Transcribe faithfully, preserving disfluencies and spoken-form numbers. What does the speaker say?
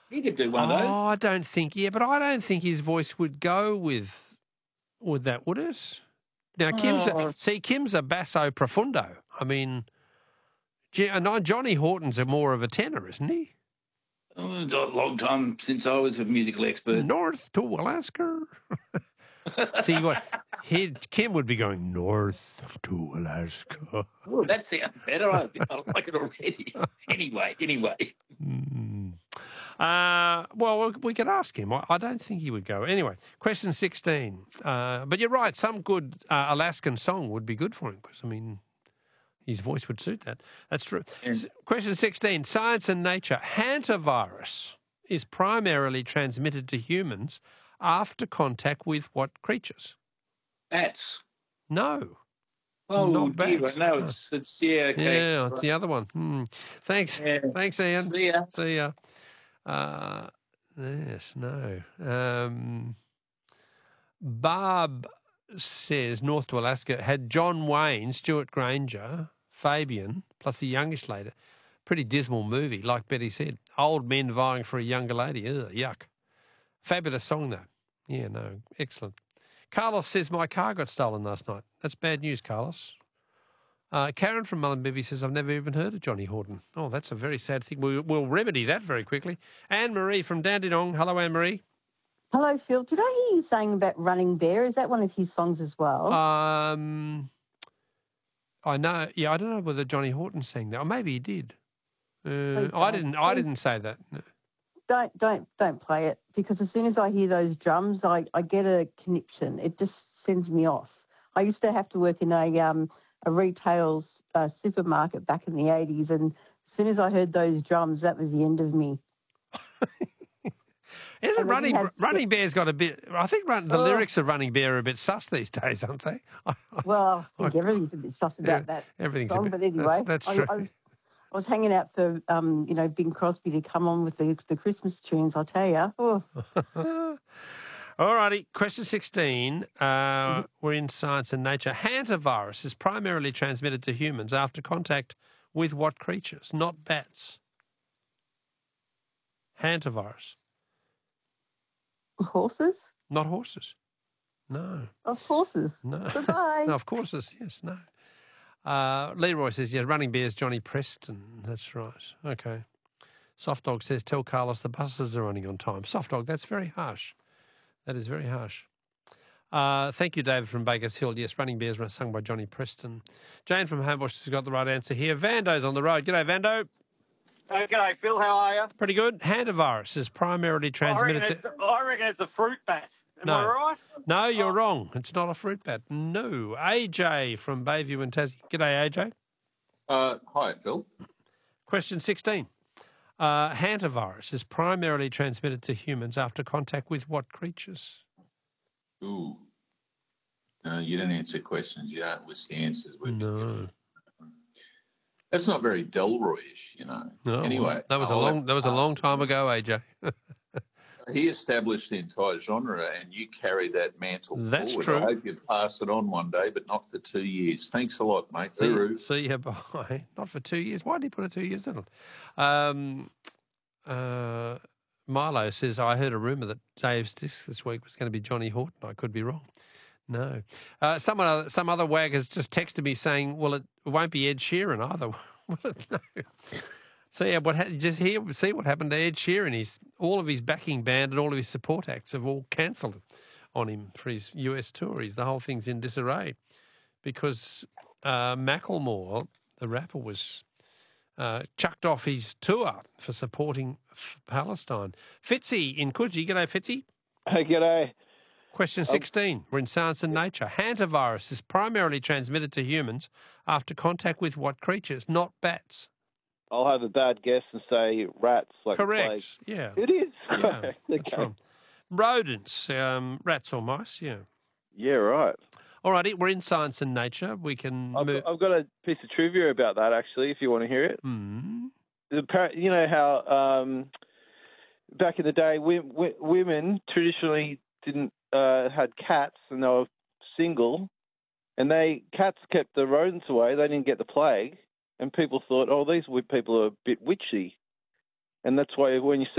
He could do one oh, of those. I don't think, yeah, but I don't think his voice would go with with that, would it? Now, Kim's Oh, a, see, Kim's a basso profundo. I mean, Johnny Horton's a more of a tenor, isn't he? oh, it's a long time since I was a musical expert. North to Alaska. See what he, Kim would be going north to Alaska. Oh, that sounds better. I, I like it already. Anyway, anyway. Mm. Uh, well, we could ask him. I, I don't think he would go. Anyway, question sixteen. Uh, but you're right. Some good uh, Alaskan song would be good for him because, I mean, his voice would suit that. That's true. And, Question sixteen. Science and nature. Hantavirus is primarily transmitted to humans after contact with what creatures? bats. No. Oh, not dear. bats. No, it's, it's, yeah, okay. Yeah, it's the other one. Hmm. Thanks. Yeah. Thanks, Ian. See ya. See ya. Uh, yes, no. Um, Barb says North to Alaska had John Wayne, Stuart Granger, Fabian, plus a youngish lady. Pretty dismal movie, like Betty said. Old men vying for a younger lady. Ugh, yuck. Fabulous song, though. Yeah, no, excellent. Carlos says my car got stolen last night. That's bad news, Carlos. Uh, Karen from Mullumbimby says I've never even heard of Johnny Horton. Oh, that's a very sad thing. We, we'll remedy that very quickly. Anne-Marie from Dandenong. Hello, Anne-Marie. Hello, Phil. Did I hear you saying about Running Bear? Is that one of his songs as well? Um, I know. Yeah, I don't know whether Johnny Horton sang that. Or maybe he did. Uh, I didn't. I didn't say that. No. Don't don't don't play it, because as soon as I hear those drums, I, I get a conniption. It just sends me off. I used to have to work in a um a retail uh, supermarket back in the eighties, and as soon as I heard those drums, that was the end of me. Isn't Running has, Running Bear's got a bit? I think run, the oh, lyrics of Running Bear are a bit sus these days, aren't they? Well, I think everything's a bit sus about yeah, that everything's song. A bit, but anyway, that's, that's true. I, I, was, I was hanging out for um, you know, Bing Crosby to come on with the the Christmas tunes. I'll tell you. Oh. All righty. Question sixteen. Uh, mm-hmm. We're in science and nature. Hantavirus is primarily transmitted to humans after contact with what creatures? Not bats. Hantavirus. Horses? Not horses. No. Of horses. No. Goodbye. No, of horses, yes, no. Uh, Leroy says, yeah, Running Bear's Johnny Preston. That's right. Okay. Soft Dog says, tell Carlos the buses are running on time. Soft Dog, that's very harsh. That is very harsh. Uh, thank you, David from Bakers Hill. Yes, Running Bears were sung by Johnny Preston. Jane from Homebush has got the right answer here. Vando's on the road. G'day, Vando. Uh, g'day, Phil. How are you? Pretty good. Hantavirus is primarily transmitted I reckon, to... it's, I reckon it's a fruit bat. Am no. I right? No, you're oh. wrong. It's not a fruit bat. No. A J from Bayview and Tassie. G'day, A J. Uh, hi, Phil. Question sixteen. Uh, hantavirus is primarily transmitted to humans after contact with what creatures? Ooh. No, you don't answer questions. You don't list the answers. No. That's not very Delroy-ish, you know. No, anyway, that was a long that was a long time ago, A J. He established the entire genre, and you carry that mantle That's forward. true. I hope you pass it on one day, but not for two years. Thanks a lot, mate. See, see you, bye. Not for two years. Why did he put a two years in it? Um, uh, Milo says, I heard a rumour that Dave's disc this week was going to be Johnny Horton. I could be wrong. No. Uh, some, other, some other wag has just texted me saying, well, it won't be Ed Sheeran either. No. See what ha- just hear, see what happened to Ed Sheeran. He's, all of his backing band and all of his support acts have all cancelled on him for his U S tour. He's, the whole thing's in disarray because uh, Macklemore, the rapper, was uh, chucked off his tour for supporting f- Palestine. Fitzy in Coogee. G'day, Fitzy. Hey, g'day. Question sixteen. We're in science and nature. Hantavirus is primarily transmitted to humans after contact with what creatures? Not bats. I'll have a bad guess and say rats. Like Correct. Yeah. It is. Yeah. okay. That's right. Rodents, um, rats or mice. Yeah. Yeah. Right. All righty. We're in science and nature. We can. I've, move. I've got a piece of trivia about that actually. If you want to hear it. Mm. The par- you know how um, back in the day, we, we, women traditionally didn't uh, had cats and they were single, and they cats kept the rodents away. They didn't get the plague. And people thought, oh, these people are a bit witchy. And that's why when you see